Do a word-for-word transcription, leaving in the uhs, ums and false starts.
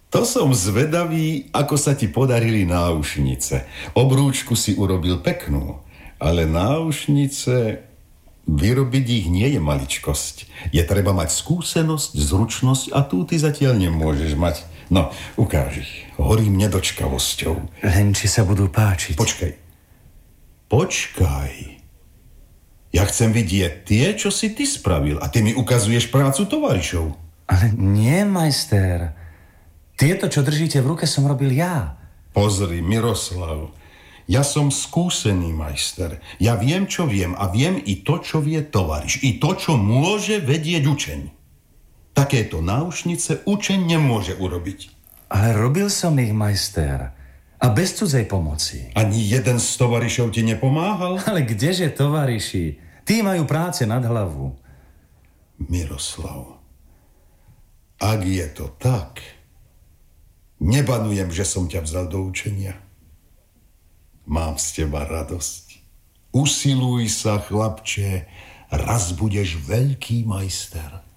To som zvedavý, ako sa ti podarili náušnice. Obrúčku si urobil peknú, ale náušnice, vyrobiť ich nie je maličkosť. Je treba mať skúsenosť, zručnosť a tu ty zatiaľ nemôžeš mať. No, ukáž ich. Horím nedočkavosťou. Len či sa budú páčiť. Počkaj. Počkaj. Ja chcem vidieť tie, čo si ty spravil a ty mi ukazuješ prácu tovarišov. Ale nie, majster. Tieto, čo držíte v ruke, som robil ja. Pozri, Miroslav. Ja som skúsený majster. Ja viem, čo viem a viem i to, čo vie tovariš. I to, čo môže vedieť učeň. Takéto náušnice učeň nemôže urobiť. Ale robil som ich, majster. A bez cudzej pomoci. Ani jeden z tovarišov ti nepomáhal? Ale kdeže tovariši? Tí majú práce nad hlavu. Miroslav, ak je to tak, nebanujem, že som ťa vzal do učenia. Mám z teba radosť. Usiluj sa, chlapče, raz budeš veľký majster.